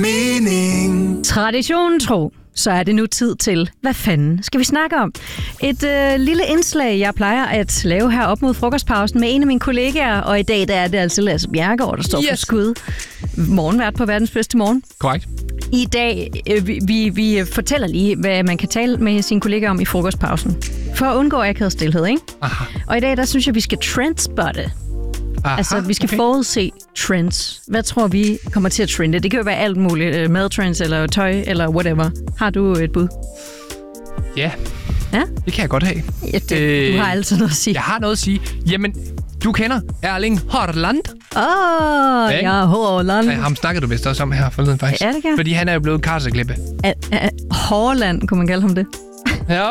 mening. Traditionen tro, så er det nu tid til, hvad fanden skal vi snakke om? Et lille indslag, jeg plejer at lave her op mod frokostpausen med en af mine kollegaer, og i dag der er det altså Lasse Bjerregaard, der står for skud. Morgenvært på verdens bedste morgen. Korrekt. I dag, vi fortæller lige, hvad man kan tale med sine kollegaer om i frokostpausen. For at undgå akavet stilhed, ikke? Aha. Og i dag, der synes jeg, vi skal trendspotte. Aha, Altså, vi skal forudse trends. Hvad tror vi kommer til at trende? Det kan jo være alt muligt. Madtrends, eller tøj, eller whatever. Har du et bud? Ja, Ja? det kan jeg godt have. Du har altid noget at sige. Jeg har noget at sige. Jamen, du kender Erling Haaland. Ja, Haaland. Ja, ham snakkede du vist også om her forleden, faktisk. Ja, det kan. Fordi han er jo blevet karseklippe. Haaland, kunne man kalde ham det. Ja,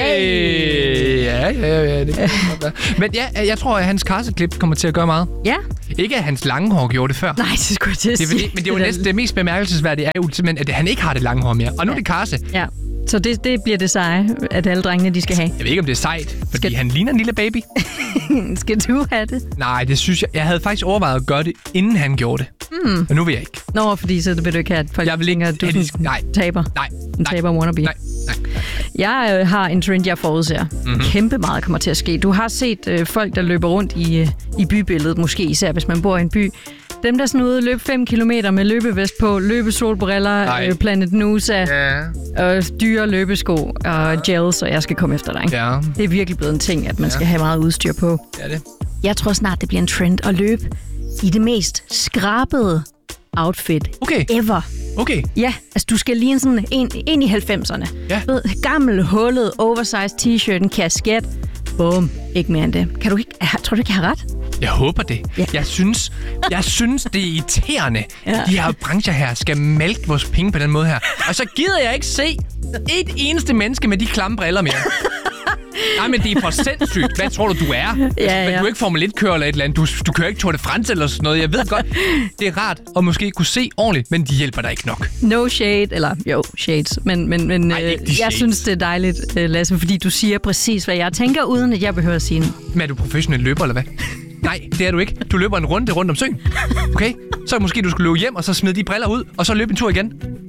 det kan godt være. Men ja, jeg tror, at hans karseklip kommer til at gøre meget. Ja? Ikke at hans lange hår gjorde det før. Nej, det skulle jeg til at sige. Men det er jo næsten det mest bemærkelsesværdige, er jo simpelthen, at han ikke har det lange hår mere. Og nu er det karse. Ja, så det bliver det seje, at alle drengene, de skal have. Jeg ved ikke, om det er sejt, fordi han ligner en lille baby. Skal du have det? Nej, det synes jeg. Jeg havde faktisk overvejet at gøre det, inden han gjorde det. Men nu vil jeg ikke. Nå, fordi så vil du ikke have, at folk tænker, at du er en taber. Nej. En taber wannabe. Nej. Jeg har en trend, jeg forudser. Kæmpe meget kommer til at ske. Du har set folk, der løber rundt i bybilledet, måske især hvis man bor i en by. Dem, der sådan ude løb 5 kilometer med løbevest på, løbesolbriller, Planet Nusa, og dyre løbesko og gels, og jeg skal komme efter dig. Ikke? Ja. Det er virkelig blevet en ting, at man skal have meget udstyr på. Ja, det. Jeg tror snart, det bliver en trend at løbe i det mest skrabede outfit ever. Okay. Ja, altså du skal lige sådan en i 90'erne. Ja. Ved, gammel, hullet, oversized t-shirt, en kasket. Bum, ikke mere end det. Tror du ikke, jeg har ret? Jeg håber det. Ja. Jeg synes, det er irriterende, de her brancher her skal mælke vores penge på den måde her. Og så gider jeg ikke se et eneste menneske med de klamme briller mere. Nej, men det er for sindssygt. Hvad tror du er? Ja. Du er ikke Formel 1-kører eller et eller andet. Du kører ikke Tour de France eller sådan noget. Jeg ved godt, det er rart at måske kunne se ordentligt, men de hjælper dig ikke nok. No shade, eller jo, shades. Men jeg synes, det er dejligt, Lasse, fordi du siger præcis, hvad jeg tænker, uden at jeg behøver at sige det. Men er du professionel løber, eller hvad? Nej, det er du ikke. Du løber en runde rundt om søen. Okay? Så måske du skulle løbe hjem, og så smide de briller ud, og så løbe en tur igen.